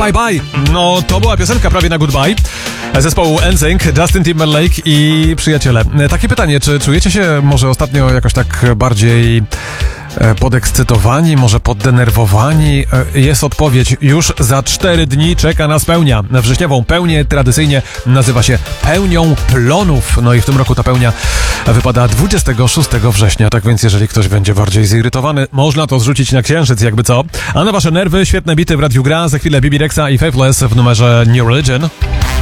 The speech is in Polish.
Bye Bye. No, to była piosenka prawie na goodbye zespołu NSYNC, Justin Timberlake i przyjaciele. Takie pytanie, czy czujecie się może ostatnio jakoś tak bardziej podekscytowani, może poddenerwowani? Jest odpowiedź. Już za 4 dni czeka nas pełnia. Wrześniową pełnię tradycyjnie nazywa się pełnią plonów. No i w tym roku ta pełnia wypada 26 września. Tak więc jeżeli ktoś będzie bardziej zirytowany, można to zrzucić na księżyc, jakby co. A na wasze nerwy świetne bity w Radiu Gra. Za chwilę Bibi Rexa i Faithless w numerze New Religion.